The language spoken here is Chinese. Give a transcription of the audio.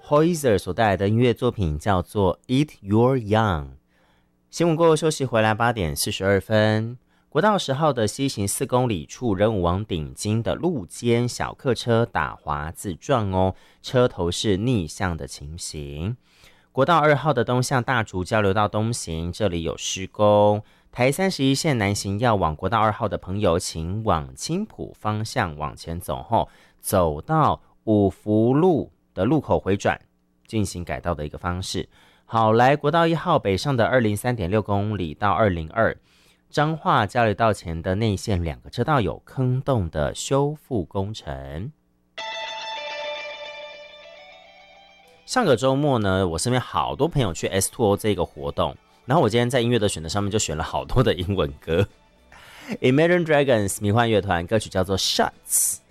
Poiser 所带来的音乐作品叫做 Eat Your Young。 新闻过后休息回来，8点42分。国道10号的西行4公里处，人武往顶金的路肩小客车打滑自撞哦，车头是逆向的情形。国道2号的东向大竹交流道东行，这里有施工。台31线南行要往国道2号的朋友，请往青埔方向往前走后，走到五福路的路口回转，进行改道的一个方式。好，来国道1号北上的203.6公里到202。彰化交流道前的内线2个车道有坑洞的修复工程。上个周末呢，我身边好多朋友去 S2O 这个活动，然后我今天在音乐的选择上面就选了好多的英文歌。Imagine Dragons 迷幻乐团歌曲叫做 Shots。